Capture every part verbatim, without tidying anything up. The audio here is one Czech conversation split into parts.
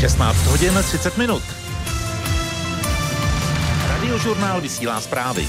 šestnáct hodin třicet minut. Radiožurnál vysílá zprávy.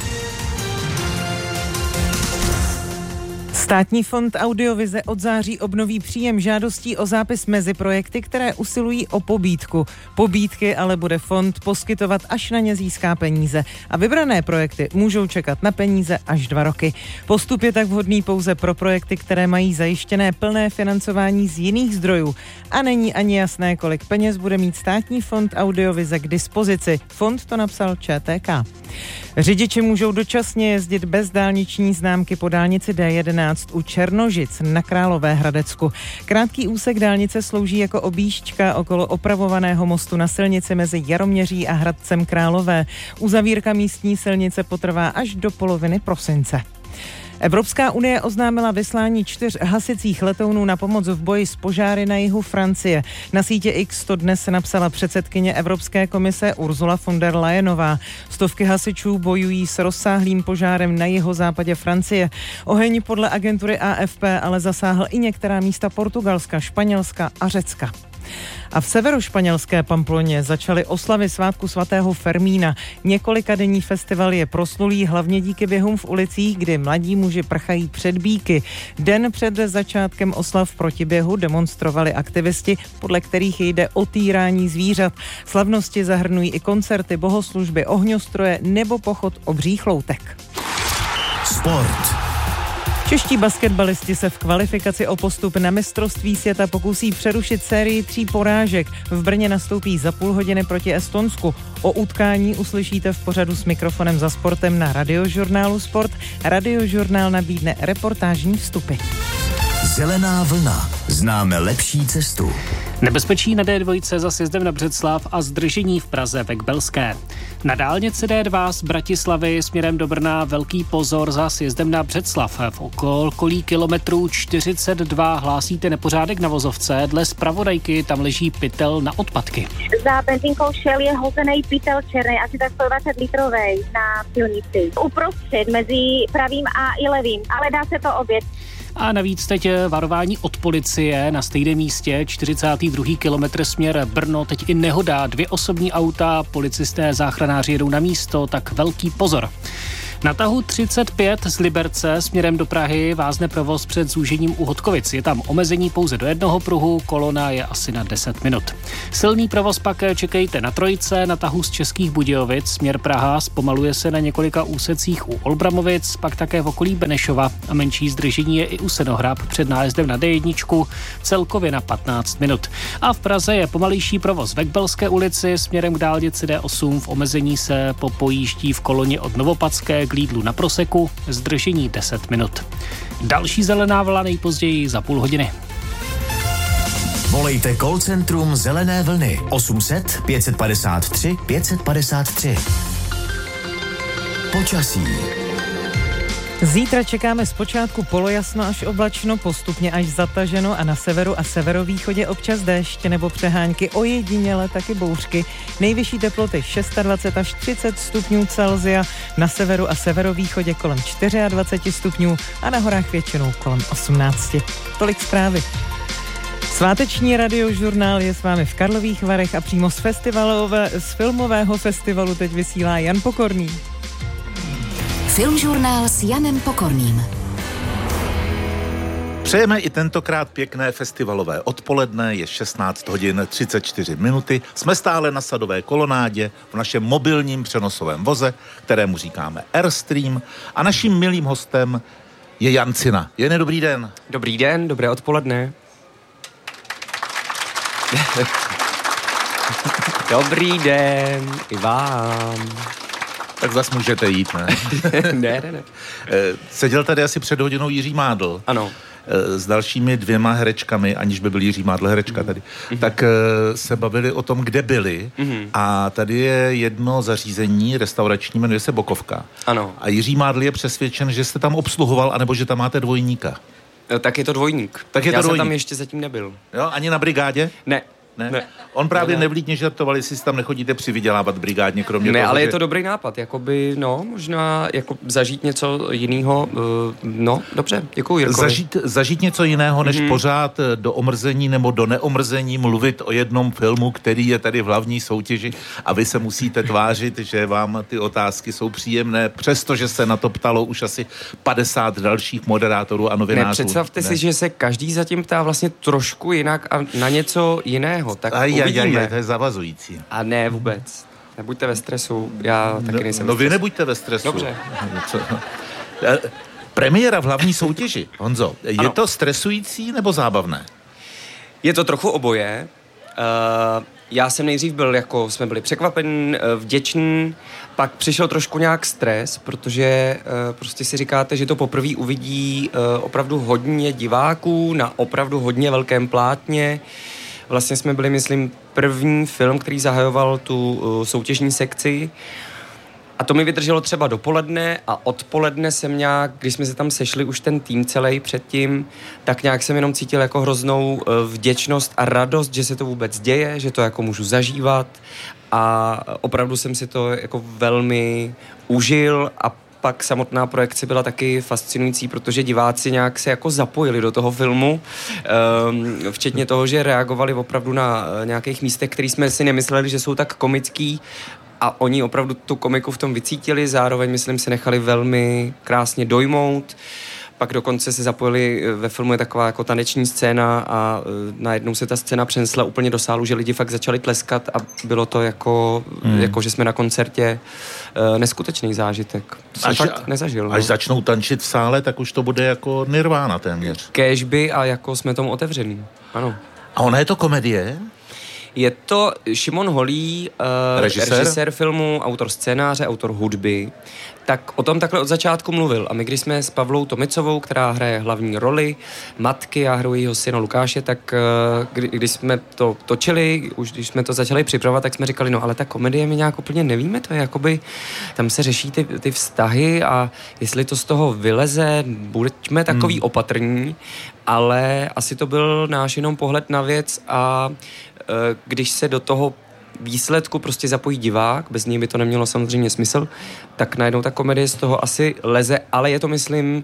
Státní fond Audiovize od září obnoví příjem žádostí o zápis mezi projekty, které usilují o pobídku. Pobídky ale bude fond poskytovat, až na ně získá peníze. A vybrané projekty můžou čekat na peníze až dva roky. Postup je tak vhodný pouze pro projekty, které mají zajištěné plné financování z jiných zdrojů. A není ani jasné, kolik peněz bude mít Státní fond Audiovize k dispozici. Fond to napsal Č T K. Řidiči můžou dočasně jezdit bez dálniční známky po dálnici D jedenáct u Černožic na Královéhradecku. Krátký úsek dálnice slouží jako objížďka okolo opravovaného mostu na silnici mezi Jaroměří a Hradcem Králové. Uzavírka místní silnice potrvá až do poloviny prosince. Evropská unie oznámila vyslání čtyř hasicích letounů na pomoc v boji s požáry na jihu Francie. Na sítě X to dnes napsala předsedkyně Evropské komise Ursula von der Leyenová. Stovky hasičů bojují s rozsáhlým požárem na jihozápadě Francie. Oheň podle agentury A F P ale zasáhl i některá místa Portugalska, Španělska a Řecka. A v severošpanělské Pamploně začaly oslavy svátku svatého Fermína. Několikadenní festival je proslulý hlavně díky běhům v ulicích, kdy mladí muži prchají před býky. Den před začátkem oslav proti běhu demonstrovali aktivisti, podle kterých jde o týrání zvířat. Slavnosti zahrnují i koncerty, bohoslužby, ohňostroje nebo pochod obřích loutek. Sport. Čeští basketbalisti se v kvalifikaci o postup na mistrovství světa pokusí přerušit sérii tří porážek. V Brně nastoupí za půl hodiny proti Estonsku. O utkání uslyšíte v pořadu S mikrofonem za sportem na Radiožurnálu Sport. Radiožurnál nabídne reportážní vstupy. Zelená vlna. Známe lepší cestu. Nebezpečí na D dva za sjezdem na Břeclav a zdržení v Praze ve Kbelské. Na dálnici D dva z Bratislavy směrem do Brna velký pozor za sjezdem na Břeclav. V okolí kilometru čtyřicet dva hlásíte nepořádek na vozovce. Dle zpravodajky tam leží pytel na odpadky. Za benzínkou Shell je hozený pytel černý, asi tak sto dvacet litrovej na silnici. Uprostřed mezi pravým a i levým, ale dá se to obět. A navíc teď varování od policie na stejném místě, čtyřicátý druhý kilometr směr Brno, teď i nehoda, dvě osobní auta, policisté, záchranáři jedou na místo, tak velký pozor. Na tahu třicet pět z Liberce směrem do Prahy vázne provoz před zúžením u Hodkovic. Je tam omezení pouze do jednoho pruhu, kolona je asi na deset minut. Silný provoz pak čekejte na Trojce, na tahu z Českých Budějovic, směr Praha, zpomaluje se na několika úsecích u Olbramovic, pak také v okolí Benešova a menší zdržení je i u Senohrab před nájezdem na D jedna, celkově na patnáct minut. A v Praze je pomalejší provoz ve Kbelské ulici směrem k dálnici D osm, v omezení se popojíždí v koloně od Novopadské k Lídlu na Proseku, zdržení deset minut. Další zelená vlna nejpozději za půl hodiny. Volejte call centrum Zelené vlny osm set pět padesát tři pět padesát tři. Počasí. Zítra čekáme zpočátku polojasno až oblačno, postupně až zataženo a na severu a severovýchodě občas déšť nebo přehánky, ojediněle taky bouřky. Nejvyšší teploty dvacet šest až třicet stupňů Celsia, na severu a severovýchodě kolem dvacet čtyři stupňů a na horách většinou kolem osmnáct. Tolik zprávy. Sváteční radiožurnál je s vámi v Karlových Varech a přímo z, festivalové, z filmového festivalu teď vysílá Jan Pokorný. Filmžurnál s Janem Pokorným. Přejeme i tentokrát pěkné festivalové odpoledne, je šestnáct hodin třicet čtyři minuty. Jsme stále na Sadové kolonádě v našem mobilním přenosovém voze, kterému říkáme Airstream, a naším milým hostem je Jan Cina. Jene, dobrý den. Dobrý den, dobré odpoledne. Dobrý den i vám. Tak zas můžete jít, ne? ne, ne, ne. Seděl tady asi před hodinou Jiří Mádl. Ano. S dalšími dvěma herečkami, aniž by byl Jiří Mádl herečka tady, mm-hmm. tak se bavili o tom, kde byli. Mm-hmm. A tady je jedno zařízení restaurační, jmenuje se Bokovka. Ano. A Jiří Mádl je přesvědčen, že jste tam obsluhoval, anebo že tam máte dvojníka. Tak je to dvojník. Tak je Já to jsem dvojník. tam ještě zatím nebyl. Jo, ani na brigádě? Ne. Ne? Ne. On právě Ne, ne. nevlídně žartoval, jestli si tam nechodíte přivydělávat brigádně, kromě Ne, toho, ale že... je to dobrý nápad, jakoby, no, možná jako zažít něco jiného, uh, no, dobře, děkuji Jirkovi. Zažít, zažít něco jiného, než mm-hmm. pořád do omrzení nebo do neomrzení mluvit o jednom filmu, který je tady v hlavní soutěži a vy se musíte tvářit, že vám ty otázky jsou příjemné, přestože se na to ptalo už asi padesát dalších moderátorů a novinářů. Ne, představte ne. si, že se každý zatím ptá vlastně trošku jinak a na něco jiného, tak aj, uvidíme. aj, aj, to je zavazující. A ne, vůbec. Nebuďte ve stresu, já taky No, nejsem no ve vy stresu. nebuďte ve stresu. Dobře. Co? Eh, Premiéra v hlavní soutěži, Honzo, je Ano. to stresující nebo zábavné? Je to trochu oboje. Uh, já jsem nejdřív byl, jako jsme byli překvapen, uh, vděčný, pak přišel trošku nějak stres, protože uh, prostě si říkáte, že to poprvé uvidí uh, opravdu hodně diváků na opravdu hodně velkém plátně. Vlastně jsme byli, myslím, první film, který zahajoval tu uh, soutěžní sekci. A to mi vydrželo třeba dopoledne a odpoledne jsem nějak, když jsme se tam sešli už ten tým celý předtím, tak nějak jsem jenom cítil jako hroznou vděčnost a radost, že se to vůbec děje, že to jako můžu zažívat a opravdu jsem si to jako velmi užil a pak samotná projekce byla taky fascinující, protože diváci nějak se jako zapojili do toho filmu, um, včetně toho, že reagovali opravdu na nějakých místech, které jsme si nemysleli, že jsou tak komický, a oni opravdu tu komiku v tom vycítili, zároveň, myslím, se nechali velmi krásně dojmout. Pak dokonce se zapojili, ve filmu je taková jako taneční scéna a najednou se ta scéna přenesla úplně do sálu, že lidi fakt začali tleskat a bylo to jako, hmm. jako že jsme na koncertě, neskutečný zážitek. To jsem Až, fakt nezažil. až no. začnou tančit v sále, tak už to bude jako nirvána téměř. Kéžby a jako jsme tomu otevřený. Ano. A ona je to komedie? Je to Šimon Holý, uh, Režisér? režisér filmu, autor scénáře, autor hudby, tak o tom takhle od začátku mluvil. A my, když jsme s Pavlou Tomicovou, která hraje hlavní roli matky, já hraju jejího syna Lukáše, tak uh, kdy, když jsme to točili, už když jsme to začali připravovat, tak jsme říkali, no ale ta komedie my nějak úplně nevíme, to je jakoby, tam se řeší ty, ty vztahy a jestli to z toho vyleze, buďme takový hmm. opatrní, ale asi to byl náš jenom pohled na věc a když se do toho výsledku prostě zapojí divák, bez něj by to nemělo samozřejmě smysl, tak najednou ta komedie z toho asi leze, ale je to, myslím,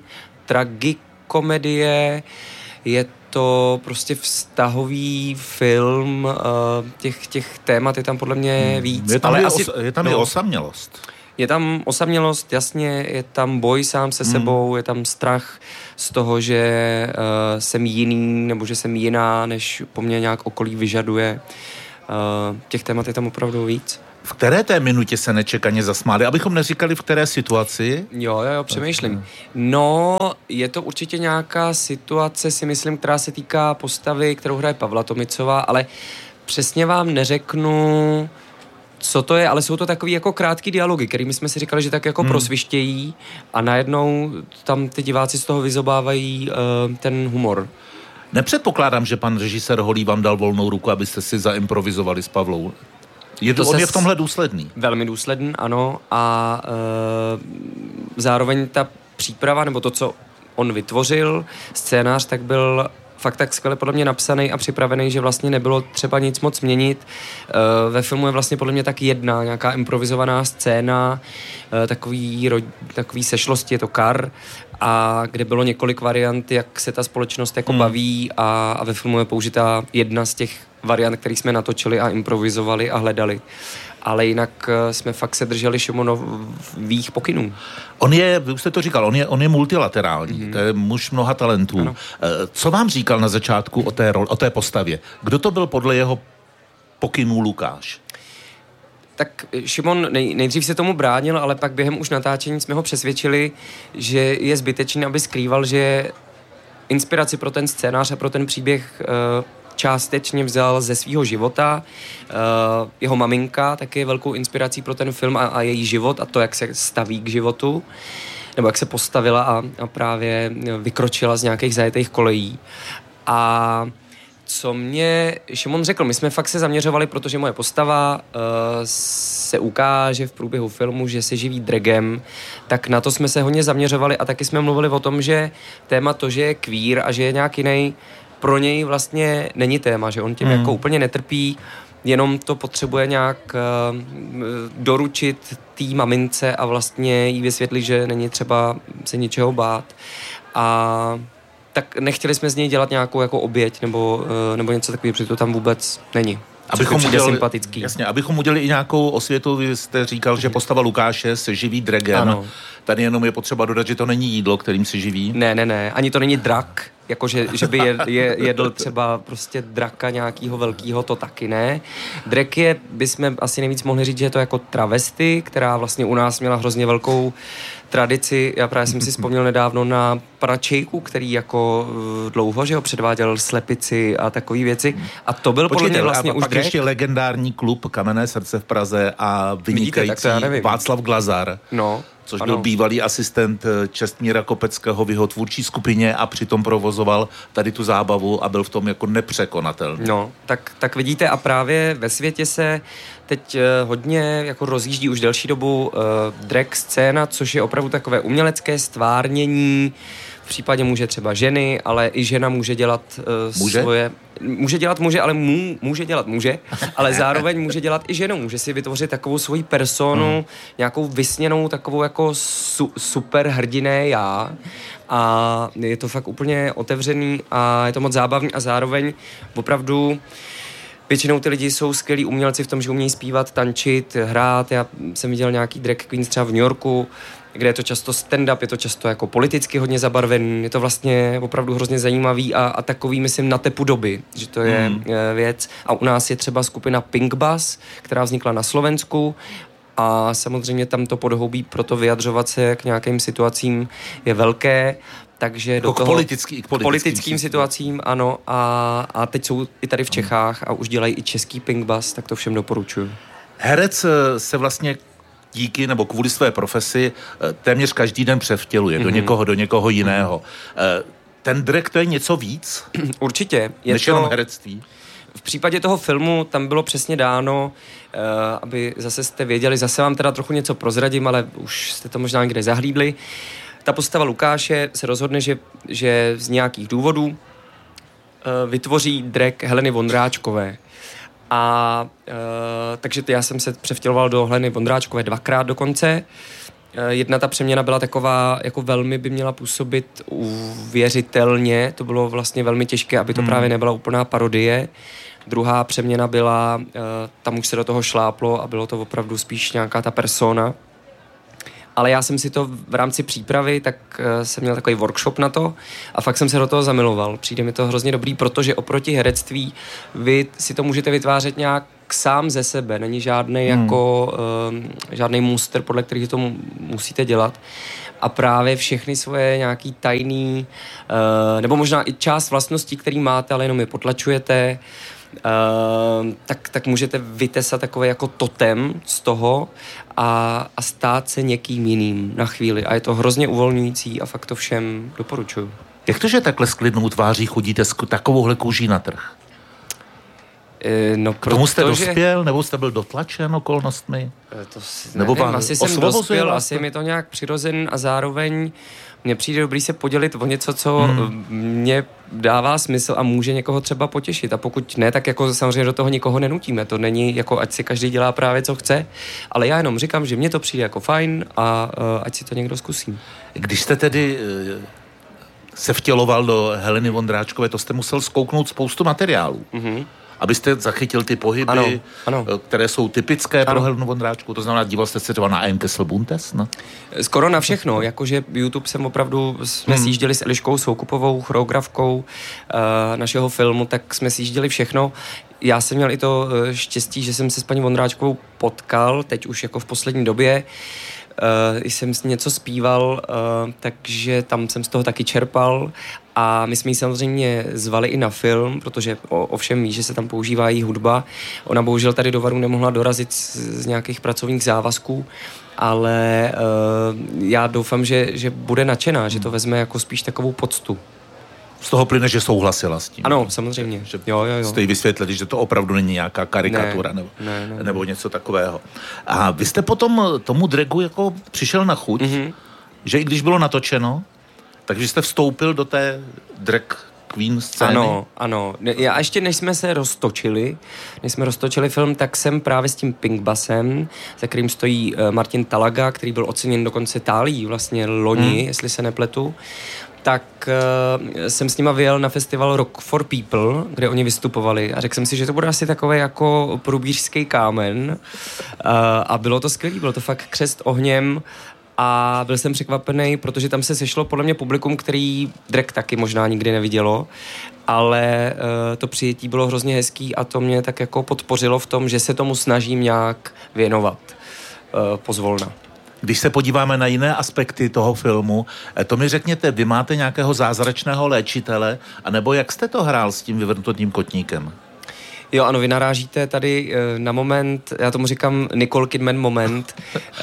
tragikomedie, je to prostě vztahový film, těch, těch témat je tam podle mě víc. Je tam, ale i, asi, os, je tam no, i osamělost. Je tam osamělost, jasně, je tam boj sám se sebou, hmm. je tam strach z toho, že uh, jsem jiný, nebo že jsem jiná, než po mně nějak okolí vyžaduje. Uh, těch témat je tam opravdu víc. V které té minutě se nečekaně zasmáli? Abychom neříkali, v které situaci? Jo, jo, jo, přemýšlím. No, je to určitě nějaká situace, si myslím, která se týká postavy, kterou hraje Pavla Tomicová, ale přesně vám neřeknu, co to je, ale jsou to takový jako krátký dialogy, kterými jsme si říkali, že tak jako hmm. prosvištějí a najednou tam ty diváci z toho vyzobávají uh, ten humor. Nepředpokládám, že pan režisér Holý vám dal volnou ruku, abyste si zaimprovizovali s Pavlou. Je to, To on se je v tomhle důsledný. Velmi důsledný, ano. A uh, zároveň ta příprava, nebo to, co on vytvořil, scénář, tak byl fakt tak skvěle podle mě napsaný a připravený, že vlastně nebylo třeba nic moc měnit. Uh, ve filmu je vlastně podle mě tak jedna nějaká improvizovaná scéna, uh, takový, ro, takový sešlosti, je to kar, a kde bylo několik variant, jak se ta společnost jako hmm. baví a, a ve filmu je použitá jedna z těch variant, který jsme natočili a improvizovali a hledali. Ale jinak jsme fakt se drželi Šimonových pokynů. On je, vy už jste to říkal, on je, on je multilaterální, mm-hmm. to je muž mnoha talentů. Ano. Co vám říkal na začátku o té, roli, o té postavě? Kdo to byl podle jeho pokynů Lukáš? Tak Šimon nej, nejdřív se tomu bránil, ale pak během už natáčení jsme ho přesvědčili, že je zbytečný, aby skrýval, že inspiraci pro ten scénář a pro ten příběh uh, částečně vzal ze svého života. Uh, jeho maminka taky je velkou inspirací pro ten film a, a její život a to, jak se staví k životu, nebo jak se postavila a, a právě vykročila z nějakých zajetých kolejí. A co mě Šimon řekl, my jsme fakt se zaměřovali, protože moje postava uh, se ukáže v průběhu filmu, že se živí dragem, tak na to jsme se hodně zaměřovali a taky jsme mluvili o tom, že téma to, že je queer a že je nějak jiný, pro něj vlastně není téma, že on tím hmm. jako úplně netrpí, jenom to potřebuje nějak uh, doručit té mamince a vlastně jí vysvětlit, že není třeba se ničeho bát. A tak nechtěli jsme z něj dělat nějakou jako oběť nebo, uh, nebo něco takového, protože to tam vůbec není. Abychom udělali, sympatický. Jasně, abychom udělali i nějakou osvětu, vy jste říkal, že postava Lukáše se živí dragem. Ano. Tady jenom je potřeba dodat, že to není jídlo, kterým se živí. Ne, ne, ne, ani to není drak, jakože že by je, je, jedl třeba prostě draka nějakého velkého, to taky ne. Drek je, bychom asi nejvíc mohli říct, že je to jako travesty, která vlastně u nás měla hrozně velkou tradici. Já právě jsem si vzpomněl nedávno na pana Čejku, který jako dlouho, že ho předváděl Slepici a takové věci. A to byl podle mě vlastně už pak Drek. Ještě legendární klub Kamenné srdce v Praze a vynikající Vidíte, Václav Glazar. No. Což ano. byl bývalý asistent Čestmíra Kopeckého v jeho tvůrčí skupině a přitom provozoval tady tu zábavu a byl v tom jako nepřekonatelný. No, tak, tak vidíte a právě ve světě se teď uh, hodně jako rozjíždí už delší dobu uh, drag scéna, což je opravdu takové umělecké stvárnění. V případě může třeba ženy, ale i žena může dělat uh, může? svoje... Může dělat muže, ale mů, může dělat muže, ale zároveň může dělat i ženu. Může si vytvořit takovou svoji personu, hmm. nějakou vysněnou, takovou jako su, super hrdiné já. A je to fakt úplně otevřený a je to moc zábavný a zároveň opravdu většinou ty lidi jsou skvělí umělci v tom, že umějí zpívat, tančit, hrát. Já jsem viděl nějaký drag queens třeba v New Yorku, kde je to často stand-up, je to často jako politicky hodně zabarvený, je to vlastně opravdu hrozně zajímavý a, a takový, myslím, na tepu doby, že to je hmm. věc. A u nás je třeba skupina Pink Bus, která vznikla na Slovensku a samozřejmě tam to podhoubí pro to vyjadřovat se k nějakým situacím je velké, takže do jako toho... Politický, k politickým, politickým situacím, ano, a, a teď jsou i tady v Čechách a už dělají i český Pink Bus, tak to všem doporučuju. Herec se vlastně díky nebo kvůli své profesi téměř každý den převtěluje mm-hmm. do někoho, do někoho jiného. Ten drag to je něco víc? Určitě. Je než to... jenom herectví? V případě toho filmu tam bylo přesně dáno, uh, aby zase jste věděli, zase vám teda trochu něco prozradím, ale už jste to možná někde zahlídli. Ta postava Lukáše se rozhodne, že, že z nějakých důvodů uh, vytvoří drag Heleny Vondráčkové. A uh, takže já jsem se převtěloval do Heleny Vondráčkové dvakrát dokonce. Uh, jedna ta přeměna byla taková, jako velmi by měla působit uvěřitelně. To bylo vlastně velmi těžké, aby to hmm. právě nebyla úplná parodie. Druhá přeměna byla, uh, tam už se do toho šláplo a bylo to opravdu spíš nějaká ta persona. Ale já jsem si to v rámci přípravy, tak uh, jsem měl takový workshop na to a fakt jsem se do toho zamiloval. Přijde mi to hrozně dobrý, protože oproti herectví vy si to můžete vytvářet nějak sám ze sebe. Není žádný hmm. jako uh, žádný muster, podle kterých to musíte dělat. A právě všechny svoje nějaký tajný, uh, nebo možná i část vlastností, který máte, ale jenom je potlačujete, Uh, tak, tak můžete vytesat takový jako totem z toho a, a stát se někým jiným na chvíli. A je to hrozně uvolňující a fakt to všem doporučuju. Jak to, že takhle s klidnou tváří chodíte s takovouhle kůží na trh? Uh, no, K tomu jste protože... dospěl, nebo jste byl dotlačen okolnostmi? To si, nebo nevím, asi jsem dospěl, asi mi to nějak přirozen a zároveň mně přijde dobrý se podělit o něco, co hmm. mě dává smysl a může někoho třeba potěšit. A pokud ne, tak jako samozřejmě do toho nikoho nenutíme. To není jako, ať si každý dělá právě, co chce, ale já jenom říkám, že mně to přijde jako fajn a uh, ať si to někdo zkusí. Když jste tedy uh, se vtěloval do Heleny Vondráčkové, to jste musel zkouknout spoustu materiálů. Mm-hmm. Abyste zachytil ty pohyby, ano, ano. které jsou typické ano. pro Helenu Vondráčku. To znamená, díval jste se třeba na Ein Kessel Buntes? No? Skoro na všechno. Jakože YouTube jsem opravdu, jsme hmm. sjížděli s Eliškou Soukupovou, choreografkou uh, našeho filmu, tak jsme sjížděli všechno. Já jsem měl i to uh, štěstí, že jsem se s paní Vondráčkovou potkal, teď už jako v poslední době. Uh, jsem s něco zpíval, uh, takže tam jsem z toho taky čerpal a my jsme ji samozřejmě zvali i na film, protože o, ovšem ví, že se tam používá její hudba. Ona bohužel tady do Varu nemohla dorazit z, z nějakých pracovních závazků, ale uh, já doufám, že, že bude nadšená, že to vezme jako spíš takovou poctu. Z toho plyne, že souhlasila s tím. Ano, samozřejmě. Že jo, jo, jo. jste jí vysvětlili, že to opravdu není nějaká karikatura ne, nebo, ne, ne, nebo něco takového. A vy jste potom tomu dragu jako přišel na chuť, mm-hmm. že i když bylo natočeno, takže jste vstoupil do té drag Queen scény. Ano, ano. Já ještě než jsme se roztočili, než jsme roztočili film, tak jsem právě s tím Pinkbusem, za kterým stojí Martin Talaga, který byl oceněn dokonce Tálií vlastně loni, hmm. jestli se nepletu, tak uh, jsem s nima vyjel na festival Rock for People, kde oni vystupovali a řekl jsem si, že to bude asi takový jako průbířský kámen uh, a bylo to skvělý, bylo to fakt křest ohněm a byl jsem překvapený, protože tam se sešlo podle mě publikum, který Drag taky možná nikdy nevidělo, ale uh, to přijetí bylo hrozně hezký a to mě tak jako podpořilo v tom, že se tomu snažím nějak věnovat uh, pozvolna. Když se podíváme na jiné aspekty toho filmu, to mi řekněte, vy máte nějakého zázračného léčitele, anebo jak jste to hrál s tím vyvrnutým kotníkem? Jo, ano, vy narážíte tady uh, na moment, já tomu říkám Nicole Kidman moment,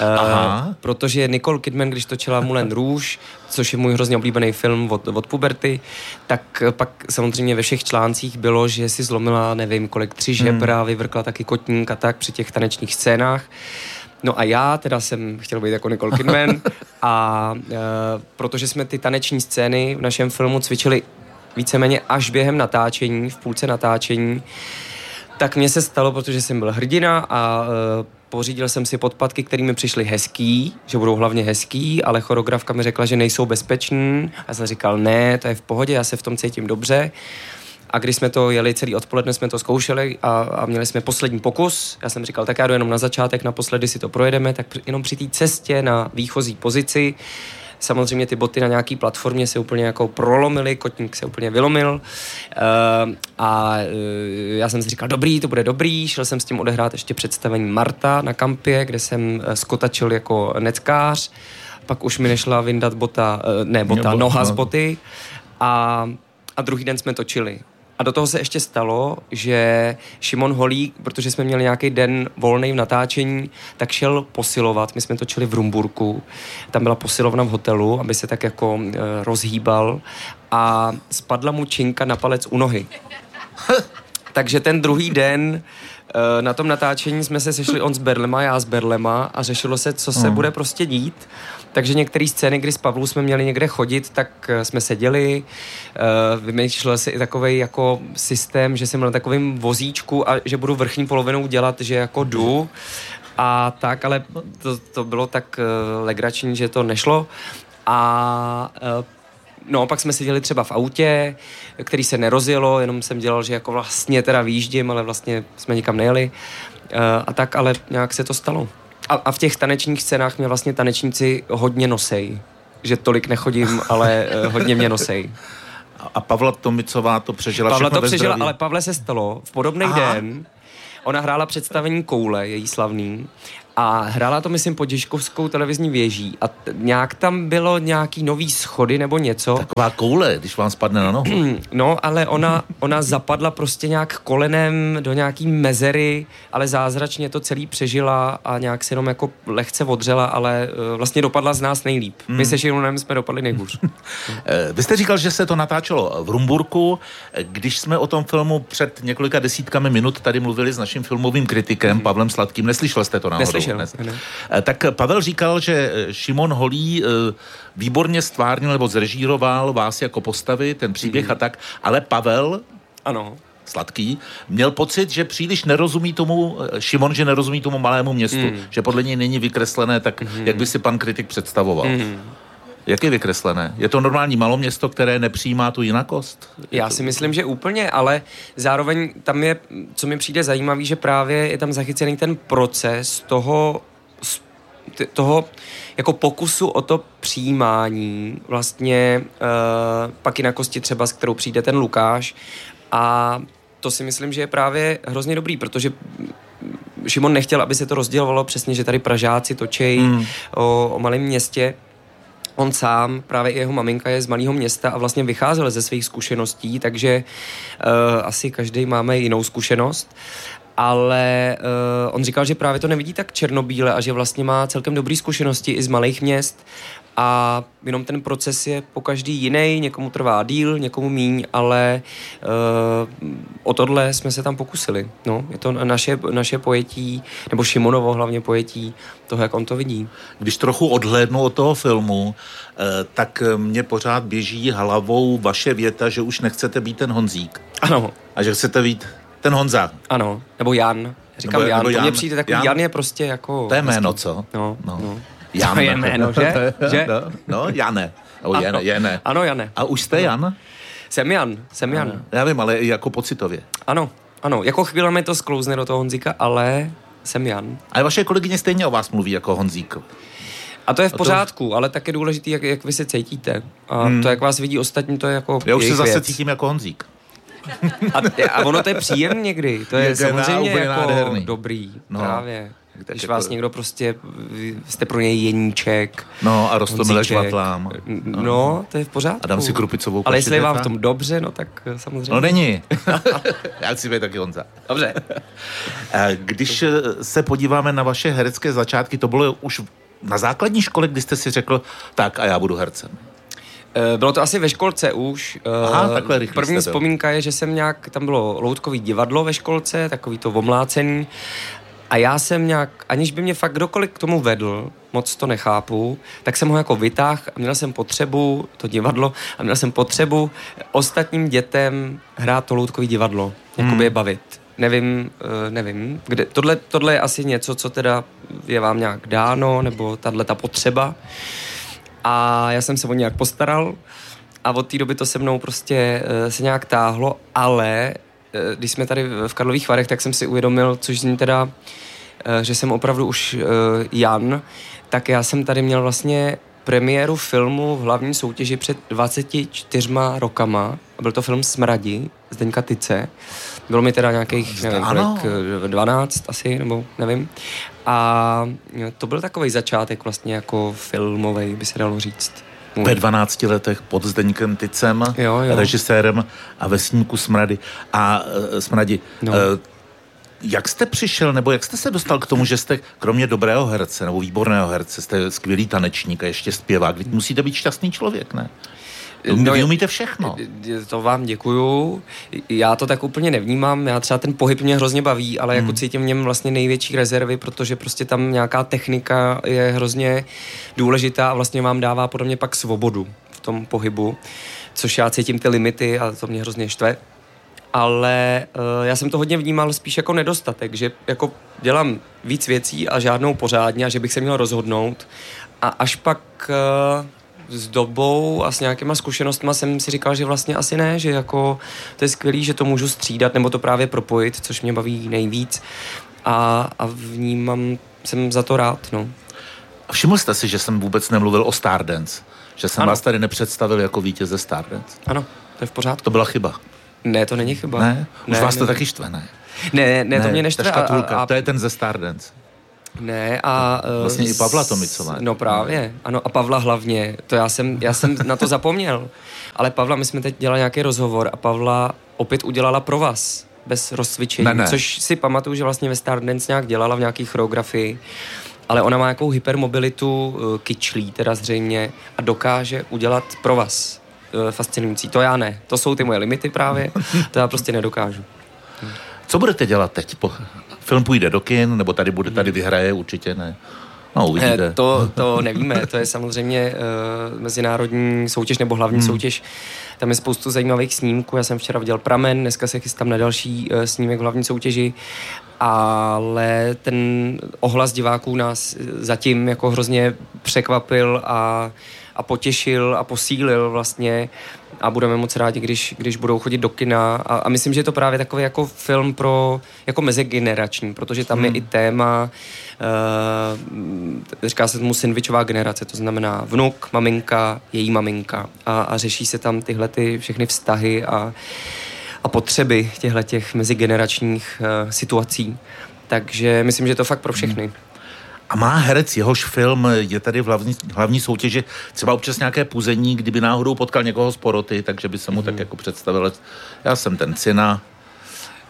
uh, protože Nicole Kidman, když točila Moulin Rouge, což je můj hrozně oblíbený film od, od puberty, tak pak samozřejmě ve všech článcích bylo, že si zlomila, nevím kolik, tři žebra, hmm. vyvrkla taky kotník a tak při těch tanečních scénách. No a já teda jsem chtěl být jako Nicole Kidman a e, protože jsme ty taneční scény v našem filmu cvičili víceméně až během natáčení, v půlce natáčení, tak mně se stalo, protože jsem byl hrdina a e, pořídil jsem si podpatky, které mi přišly hezký, že budou hlavně hezký, ale choreografka mi řekla, že nejsou bezpečný a já jsem říkal, ne, to je v pohodě, já se v tom cítím dobře. A když jsme to jeli celý odpoledne, jsme to zkoušeli a, a měli jsme poslední pokus. Já jsem říkal, tak já jdu jenom na začátek, naposledy si to projedeme, tak jenom při té cestě na výchozí pozici. Samozřejmě ty boty na nějaký platformě se úplně jako prolomily, kotník se úplně vylomil. Uh, a uh, já jsem si říkal, dobrý, to bude dobrý. Šel jsem s tím odehrát ještě představení Marta na kampě, kde jsem skotačil jako neckář. Pak už mi nešla vyndat bota, uh, ne bota, noha z boty. A, a druhý den jsme točili. A do toho se ještě stalo, že Šimon Holík, protože jsme měli nějaký den volnej v natáčení, tak šel posilovat. My jsme točili v Rumburku, tam byla posilovna v hotelu, aby se tak jako e, rozhýbal a spadla mu činka na palec u nohy. Takže ten druhý den e, na tom natáčení jsme se sešli on s berlema, já s berlema a řešilo se, co se mm. bude prostě dít. Takže některé scény, kdy s Pavlou jsme měli někde chodit, tak jsme seděli, uh, vymýšlel si i takovej jako systém, že jsem byl na takovém vozíčku a že budu vrchní polovinou dělat, že jako jdu a tak, ale to, to bylo tak uh, legrační, že to nešlo a uh, no, pak jsme seděli třeba v autě, který se nerozjelo, jenom jsem dělal, že jako vlastně teda výjíždím, ale vlastně jsme nikam nejeli uh, a tak, ale nějak se to stalo. A, a v těch tanečních scénách mě vlastně tanečníci hodně nosej. Že tolik nechodím, ale uh, hodně mě nosej. A Pavla Tomicová to přežila Pavla všechno to přežila, ve zdraví. ale Pavle se stalo v podobný Aha. den. Ona hrála představení Koule, její slavný, a hrála to, myslím, pod Žižkovskou televizní věží a t- nějak tam bylo nějaký nový schody nebo něco. Taková koule, když vám spadne na nohu. No, ale ona, ona zapadla prostě nějak kolenem do nějaký mezery, ale zázračně to celý přežila a nějak se jenom jako lehce odřela, ale uh, vlastně dopadla z nás nejlíp. Hmm. My se Šironem jsme dopadli nejhůř. Vy jste říkal, že se to natáčelo v Rumburku. Když jsme o tom filmu před několika desítkami minut tady mluvili s naším filmovým kritikem hmm. Pavlem Sladkým, neslyšel jste to náhodou? Neslyšel. Ne. Tak Pavel říkal, že Šimon Holý výborně stvárnil nebo zrežíroval vás jako postavy, ten příběh mm. a tak, ale Pavel ano. Sladký měl pocit, že příliš nerozumí tomu, Šimon, že nerozumí tomu malému městu, mm. že podle něj není vykreslené tak, mm. jak by si pan kritik představoval. Mm. Jak je vykreslené? Je to normální maloměsto, které nepřijímá tu jinakost? Já si myslím, že úplně, ale zároveň tam je, co mi přijde zajímavý, že právě je tam zachycený ten proces toho, toho jako pokusu o to přijímání vlastně uh, pak jinakosti třeba, s kterou přijde ten Lukáš a to si myslím, že je právě hrozně dobrý, protože Šimon nechtěl, aby se to rozdělovalo přesně, že tady Pražáci točejí mm. o, o malém městě. On sám, právě i jeho maminka je z malého města a vlastně vycházel ze svých zkušeností, takže uh, asi každý máme jinou zkušenost. ale uh, on říkal, že právě to nevidí tak černobíle a že vlastně má celkem dobrý zkušenosti i z malých měst a jenom ten proces je po každý jiný, někomu trvá díl, někomu míň, ale uh, o tohle jsme se tam pokusili. No, je to naše, naše pojetí, nebo Šimonovo hlavně pojetí toho, jak on to vidí. Když trochu odhlédnu od toho filmu, eh, tak mě pořád běží hlavou vaše věta, že už nechcete být ten Honzík. Ano. A že chcete být ten Honza. Ano, nebo Jan. Říkám nebo, Jan, nebo to Jan, mně přijde takový, Jan, Jan je prostě jako... To je jméno, co? No, no. no. Jan. To je jméno, že? že? No, no, Jane. O, Jane, Jane. Ano, Jane. A už jste Jan? Jsem Jan, jsem Jan. Ano. Já vím, ale i jako pocitově. Ano, ano. Jako chvíle mi to sklouzne do toho Honzíka, ale jsem Jan. Ale vaše kolegyně stejně o vás mluví jako Honzík. A to je v pořádku, to... ale tak je důležitý, jak, jak vy se cítíte. A hmm. to, jak vás vidí ostatní, to je jako Já už se zase věc. cítím jako Honzík. A, a ono to je příjemné někdy. To je, je samozřejmě jako nádherný. Dobrý. No. Právě. Když jako... vás někdo prostě, jste pro něj jeníček. No a Rostomile Žvatlám. No. no, to je v pořádku. A dám si krupicovou. Ale jestli je vám v tom dobře, no tak samozřejmě. No není. Já chci být taky Honza. Dobře. Když se podíváme na vaše herecké začátky, to bylo už na základní škole, kdy jste si řekl, tak a já budu hercem. Bylo to asi ve školce už. Aha, takhle rychle. První vzpomínka je, že jsem nějak, tam bylo loutkový divadlo ve školce, takový to omlácený. A já jsem nějak, aniž by mě fakt kdokoliv k tomu vedl, moc to nechápu, tak jsem ho jako vytáhl a měl jsem potřebu, to divadlo, a měl jsem potřebu ostatním dětem hrát to loutkový divadlo, jakoby hmm. je bavit. Nevím, nevím, kde, tohle, tohle je asi něco, co teda je vám nějak dáno, nebo tahle ta potřeba. A já jsem se o nějak postaral a od té doby to se mnou prostě se nějak táhlo, ale když jsme tady v Karlových Varech, tak jsem si uvědomil, což zní teda, že jsem opravdu už Jan, tak já jsem tady měl vlastně premiéru filmu v hlavní soutěži před dvaceti čtyřma rokama. Byl to film Smradi, Zdeňka Tyce. Bylo mi teda nějakých, nevím, kolik, dvanáct asi, nebo nevím. A to byl takovej začátek vlastně jako filmovej, by se dalo říct. Ve dvanácti letech pod Zdeňkem Tycem, jo, jo. režisérem a ve snímku Smrady. A uh, Smradi, no. uh, jak jste přišel, nebo jak jste se dostal k tomu, že jste kromě dobrého herce, nebo výborného herce, jste skvělý tanečník a ještě zpěvák, vy musíte být šťastný člověk, ne? No, vy umíte všechno. To vám děkuju. Já to tak úplně nevnímám. Já třeba ten pohyb mě hrozně baví, ale jako hmm. cítím v něm vlastně největší rezervy, protože prostě tam nějaká technika je hrozně důležitá a vlastně vám dává podle mě pak svobodu v tom pohybu, což já cítím ty limity a to mě hrozně štve. Ale uh, já jsem to hodně vnímal spíš jako nedostatek, že jako dělám víc věcí a žádnou pořádně a že bych se měl rozhodnout a až pak uh, s dobou a s nějakýma zkušenostma jsem si říkal, že vlastně asi ne, že jako to je skvělý, že to můžu střídat nebo to právě propojit, což mě baví nejvíc a, a vnímám, jsem za to rád, no. A všiml jste si, že jsem vůbec nemluvil o Stardance? Že jsem ano. vás tady nepředstavil jako vítěze Stardance? Ano, to je v pořádku. To byla chyba. Ne, to není chyba. Ne? Už ne, vás ne, to ne. taky štve, ne? Ne, ne, to ne, mě neštve. Ta škatulka, a, a, to je ten ze Stardance. Ne a... Vlastně i Pavla Tomicová. No právě, ano a Pavla hlavně, to já jsem, já jsem na to zapomněl, ale Pavla, my jsme teď dělali nějaký rozhovor a Pavla opět udělala pro vás, bez rozcvičení, ne, ne. což si pamatuju, že vlastně ve Stardance nějak dělala v nějaký choreografii, ale ona má nějakou hypermobilitu, kyčlí teda zřejmě a dokáže udělat pro vás fascinující, to já ne, to jsou ty moje limity právě, to já prostě nedokážu. Co budete dělat teď? Po... Film půjde do kin, nebo tady bude, tady vyhraje, určitě ne. No, uvidíte. To, to nevíme, to je samozřejmě uh, mezinárodní soutěž nebo hlavní hmm. soutěž. Tam je spoustu zajímavých snímků, já jsem včera viděl Pramen, dneska se chystám na další uh, snímek v hlavní soutěži, ale ten ohlas diváků nás zatím jako hrozně překvapil a, a potěšil a posílil vlastně a budeme moc rádi, když, když budou chodit do kina a, a myslím, že je to právě takový jako film pro, jako mezigenerační, protože tam hmm. je i téma, uh, říká se tomu sandwichová generace, to znamená vnuk, maminka, její maminka a, a řeší se tam tyhle ty všechny vztahy a, a potřeby těchto mezigeneračních uh, situací. Takže myslím, že je to fakt pro všechny. Hmm. A má herec, jehož film je tady v hlavní, hlavní soutěži, třeba občas nějaké puzení, kdyby náhodou potkal někoho z poroty, takže by se mu mm. tak jako představil, já jsem ten Cina.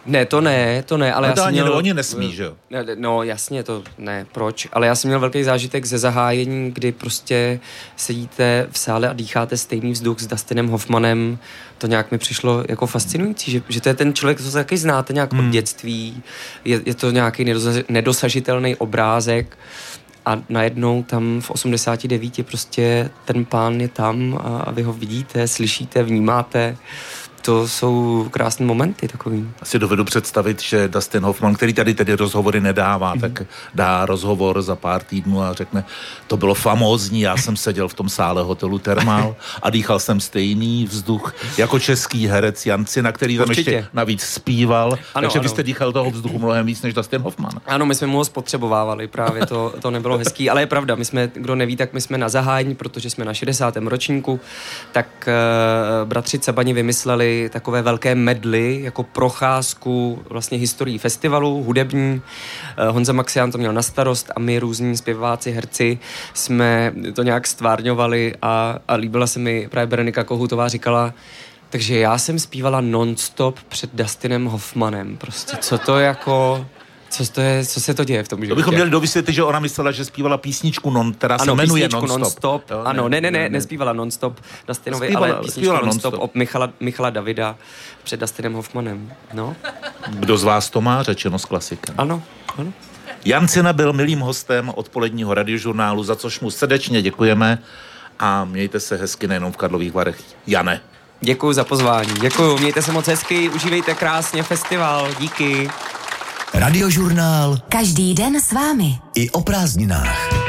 Ne, to ne, to ne, ale no já jsem ani měl... oni nesmí, že jo? No jasně, to ne, proč, ale já jsem měl velký zážitek ze zahájení, kdy prostě sedíte v sále a dýcháte stejný vzduch s Dustinem Hoffmanem, to nějak mi přišlo jako fascinující, že, že to je ten člověk, co se taky znáte nějak hmm. od dětství, je, je to nějaký nedosažitelný obrázek a najednou tam v osmdesáti devíti prostě ten pán je tam a, a vy ho vidíte, slyšíte, vnímáte. To jsou krásné momenty takový. Asi dovedu představit, že Dustin Hoffman, který tady tedy rozhovory nedává, mm. tak dá rozhovor za pár týdnů a řekne, to bylo famózní, já jsem seděl v tom sále hotelu Thermal a dýchal jsem stejný vzduch jako český herec Jan Cina, který tam Určitě. ještě navíc zpíval, ano, takže ano. vy jste dýchal toho vzduchu mnohem víc než Dustin Hoffman. Ano, my jsme mu ho spotřebovávali, právě to, to nebylo hezký, ale je pravda, my jsme, kdo neví, tak my jsme na zahájení, protože jsme na šedesátém ročníku, tak uh, bratři Cabani vymysleli takové velké medly jako procházku vlastně historií festivalu, hudební. Honza Maxián to měl na starost a my různí zpěváci, herci jsme to nějak stvárňovali a, a líbila se mi právě Berenika Kohutová říkala, takže já jsem zpívala non-stop před Dustinem Hoffmanem. Prostě co to jako... Co, to je, co se to děje v tom životě? To bychom měli dovysvětlit, že ona myslela, že zpívala písničku, non, která ano, se jmenuje non-stop. non-stop. Jo, ano, ne, ne, ne, ne, nespívala non-stop Dustinovi, zpívala, ale písničku zpívala non-stop non-stop od Michala, Michala Davida před Dustinem Hoffmanem. No. Kdo z vás to má řečeno s klasikem? Ano, ano. Jan Cina byl milým hostem odpoledního radiožurnálu, za což mu srdečně děkujeme a mějte se hezky nejenom v Karlových Varech. Jane. Děkuju za pozvání, děkuju, mějte se moc hezky, užívejte krásně festival, díky. Radiožurnál Každý den s vámi. i o prázdninách.